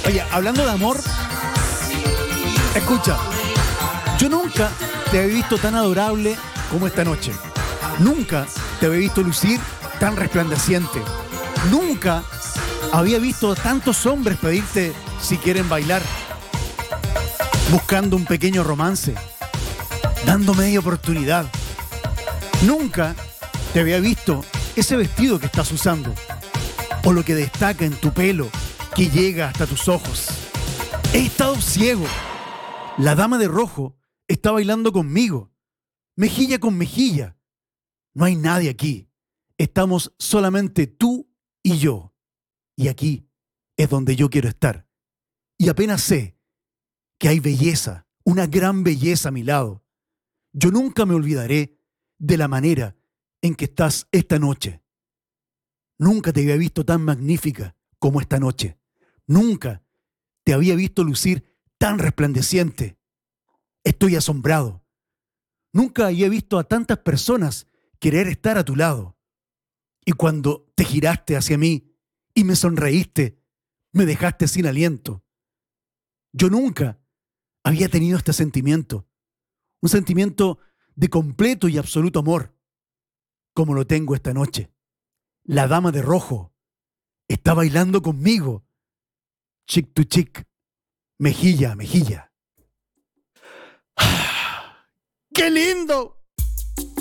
Oye, hablando de amor, escucha, yo nunca te había visto tan adorable como esta noche. Nunca te había visto lucir tan resplandeciente. Nunca había visto a tantos hombres pedirte si quieren bailar, buscando un pequeño romance, dando media oportunidad. Nunca te había visto ese vestido que estás usando, o lo que destaca en tu pelo que llega hasta tus ojos. He estado ciego. La dama de rojo está bailando conmigo, mejilla con mejilla. No hay nadie aquí. Estamos solamente tú y yo. Y aquí es donde yo quiero estar. Y apenas sé que hay belleza, una gran belleza a mi lado. Yo nunca me olvidaré de la manera en que estás esta noche. Nunca te había visto tan magnífica como esta noche. Nunca te había visto lucir tan resplandeciente. Estoy asombrado. Nunca había visto a tantas personas querer estar a tu lado. Y cuando te giraste hacia mí y me sonreíste, me dejaste sin aliento. Yo nunca había tenido este sentimiento. Un sentimiento de completo y absoluto amor, como lo tengo esta noche. La dama de rojo está bailando conmigo, chick to chick, mejilla a mejilla. ¡Qué lindo!